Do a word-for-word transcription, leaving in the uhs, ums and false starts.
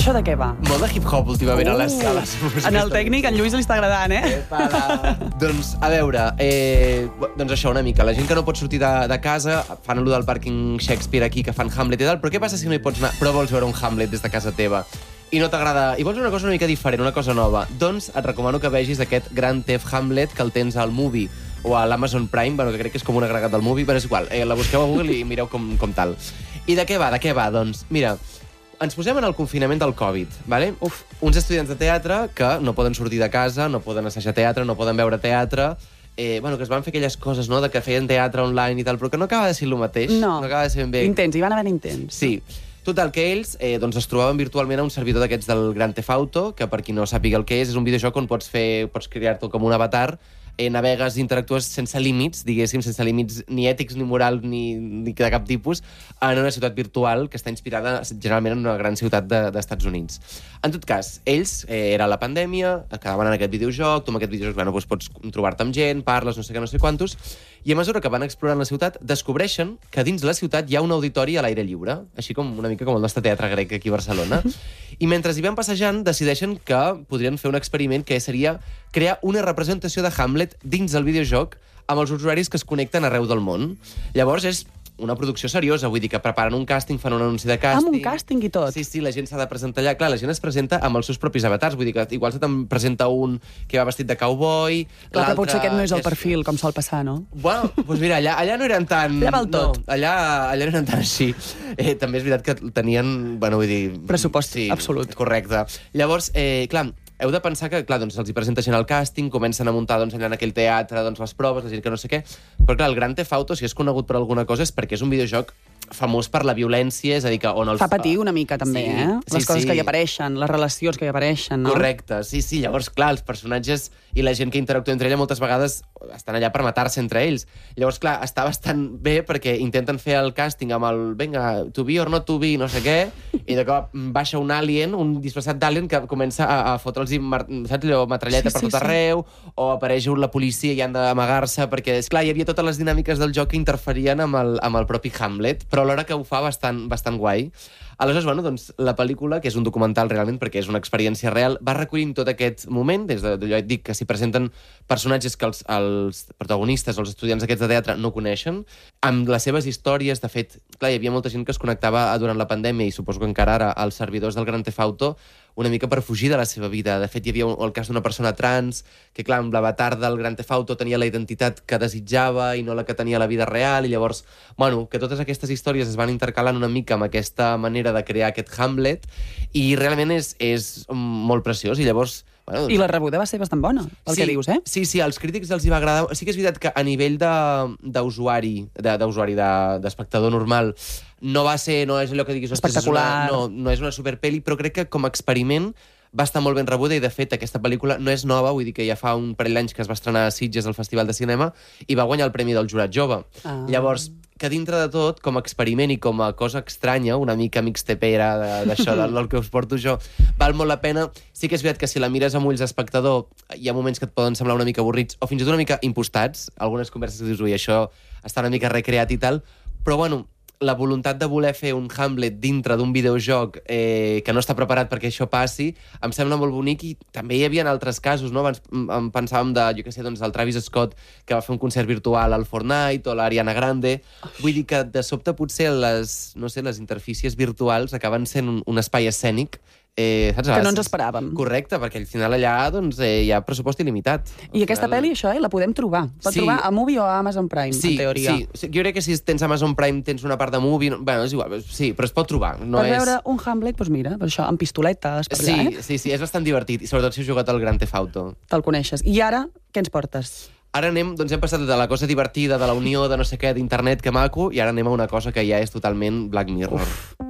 això de què va? Molt de hip-hop últimament uh, a les, a les músiques. En el tècnic, en Lluís li està agradant, eh? Epa, doncs, a veure, eh, doncs això una mica. La gent que no pot sortir de, de casa fan allò del pàrquing Shakespeare aquí, que fan Hamlet i tal, però què passa si no hi pots anar, però vols veure un Hamlet des de casa teva? I no t'agrada, i vols una cosa una mica diferent, una cosa nova, doncs et recomano que vegis aquest Grand Theft Hamlet que el tens al Movie o a l'Amazon Prime, bueno, que crec que és com un agregat del Movie, però és igual, eh, la busqueu a Google i mireu com, com tal. I de què va, de què va? Doncs, mira, ens posem en el confinament del Covid, vale? Uf, uns estudiants de teatre que no poden sortir de casa, no poden assajar teatre, no poden veure teatre, eh, bueno, que es van fer aquelles coses, no?, de que feien teatre online i tal, però que no acaba de ser el mateix. No, no acaba de ser ben bé. Intents, hi van haver intents. Sí. Total, que ells eh, doncs es trobaven virtualment a un servidor d'aquests del Grand Theft Auto, que per qui no sàpiga el que és, és un videojoc on pots fer, pots crear-te com un avatar, eh, navegues i interactues sense límits, diguéssim, sense límits ni ètics, ni morals, ni, ni de cap tipus, en una ciutat virtual que està inspirada generalment en una gran ciutat de, d'Estats Units. En tot cas, ells, eh, era la pandèmia, quedaven en aquest videojoc, tu amb aquest videojoc bueno, doncs pots trobar-te amb gent, parles, no sé què, no sé quantos, i a mesura que van explorant la ciutat, descobreixen que dins la ciutat hi ha un auditori a l'aire lliure, així com una mica com el nostre teatre grec aquí a Barcelona, i mentre hi van passejant decideixen que podrien fer un experiment que seria crear una representació de Hamlet dins el videojoc amb els usuaris que es connecten arreu del món. Llavors és una producció seriosa, vull dir que preparen un càsting, fan un anunci de càsting... Amb un càsting i tot. Sí, sí, la gent s'ha de presentar allà. Clar, la gent es presenta amb els seus propis avatars, vull dir que igual se te'n presenta un que va vestit de cowboy... Clar, però potser aquest no és el perfil, com sol passar, no? Bueno, doncs mira, allà, allà no eren tan... Allà val tot. No, allà, allà no eren tan així. Eh, també és veritat que tenien, bueno, vull dir... Pressupost sí, absolut. Correcte. Llavors, eh, clar, heu de pensar que, clar, doncs, els hi presenta gent al càsting, comencen a muntar doncs, allà en aquell teatre doncs, les proves, la gent que no sé què... Però, clar, el Grand Theft Auto, si és conegut per alguna cosa, és perquè és un videojoc famós per la violència, és a dir, que on els... Fa patir una mica, també, sí, eh? Les sí, coses sí. que hi apareixen, les relacions que hi apareixen, no? Correcte, sí, sí. Llavors, clar, els personatges i la gent que interactua entre ella moltes vegades estan allà per matar-se entre ells. Llavors, clar, està bastant bé perquè intenten fer el càsting amb el venga, to be or not to be, no sé què, i de cop baixa un alien, un disfressat d'alien que comença a, a fotre'ls, saps, allò, metralleta Sí, per sí, tot arreu, sí. O apareix la policia i han d'amagar-se, perquè, esclar, hi havia totes les dinàmiques del joc que interferien amb el, amb el propi Hamlet, però alhora que ho fa bastant, bastant guai. Aleshores, bueno, doncs, la pel·lícula, que és un documental realment, perquè és una experiència real, va recollint tot aquest moment, des de, jo et dic que s'hi presenten personatges que els, els protagonistes, els estudiants d'aquests de teatre no coneixen, amb les seves històries. De fet, clar, hi havia molta gent que es connectava durant la pandèmia, i suposo que encara ara, als servidors del Grand Theft Auto, una mica per fugir de la seva vida. De fet, hi havia el cas d'una persona trans que, clar, amb l'avatar del Grand Theft Auto tenia la identitat que desitjava i no la que tenia a la vida real, i llavors, bueno, que totes aquestes històries es van intercalant una mica amb aquesta manera de crear aquest Hamlet, i realment és, és molt preciós, i llavors... Bueno, doncs... I la rebuda va ser bastant bona, pel sí, que dius, eh? Sí, sí, als crítics els hi va agradar. Sí que és veritat que a nivell d'usuari, d'usuari, d'espectador normal, no va ser, no és allò que diguis... Espectacular. És una, no, no és una superpeli, però crec que com a experiment va estar molt ben rebuda, i de fet aquesta pel·lícula no és nova, vull dir que ja fa un parell d'anys que es va estrenar a Sitges al Festival de Cinema i va guanyar el Premi del Jurat Jove. Ah. Llavors, que dintre de tot, com a experiment i com a cosa estranya, una mica mixtepera d'això, del, del que us porto jo, val molt la pena. Sí que és veritat que si la mires amb ulls d'espectador hi ha moments que et poden semblar una mica avorrits o fins i tot una mica impostats, algunes converses que dius, ui, això està una mica recreat i tal, però bueno, la voluntat de voler fer un Hamlet dintre d'un videojoc eh, que no està preparat perquè això passi, em sembla molt bonic. I també hi havia altres casos, no? Abans em pensàvem de, jo què sé, doncs, el Travis Scott, que va fer un concert virtual al Fortnite, o l'Ariana Grande. Vull dir que, de sobte, potser les, no sé, les interfícies virtuals acaben sent un, un espai escènic Eh, saps? Que no ens esperàvem. Correcte, perquè al final allà doncs, eh, hi ha pressupost il·limitat. I aquesta final... pel·li, això, eh, la podem trobar. Pot sí. trobar a Movie o a Amazon Prime, sí, en teoria. Sí, sí, jo crec que si tens Amazon Prime tens una part de Movie... No... Bueno, és igual, sí, però es pot trobar. No per és... veure un Hamlet, doncs mira, per això, amb pistoletes, per sí, allà, eh? Sí, sí, és bastant divertit, i sobretot si has jugat al Grand Theft Auto. Te'l coneixes. I ara, què ens portes? Ara anem, doncs hem passat de la cosa divertida, de la unió, de no sé què, d'internet, que maco, i ara anem a una cosa que ja és totalment Black Mirror. Uf.